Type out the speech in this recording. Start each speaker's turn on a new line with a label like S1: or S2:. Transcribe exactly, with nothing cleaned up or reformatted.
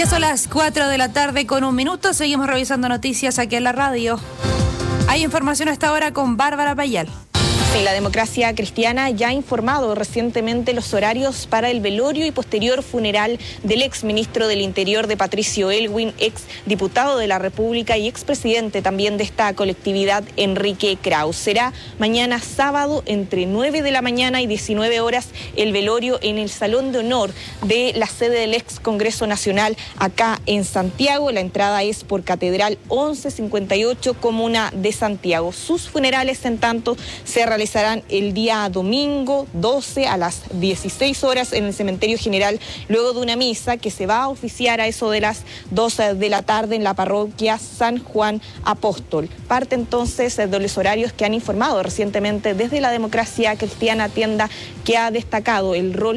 S1: Ya son las cuatro de la tarde con un minuto. Seguimos revisando noticias aquí en la radio. Hay información a esta hora con Bárbara Payal.
S2: Sí, la Democracia Cristiana ya ha informado recientemente los horarios para el velorio y posterior funeral del ex ministro del Interior de Patricio Elwin, ex diputado de la República y expresidente también de esta colectividad, Enrique Kraus. Será mañana sábado entre nueve de la mañana y diecinueve horas el velorio en el Salón de Honor de la sede del ex Congreso Nacional acá en Santiago. La entrada es por Catedral once cincuenta y ocho, Comuna de Santiago. Sus funerales, en tanto, se realizarán Realizarán el día domingo doce a las dieciséis horas en el Cementerio General, luego de una misa que se va a oficiar a eso de las doce de la tarde en la parroquia San Juan Apóstol. Parte entonces de los horarios que han informado recientemente desde la Democracia Cristiana, tienda que ha destacado el rol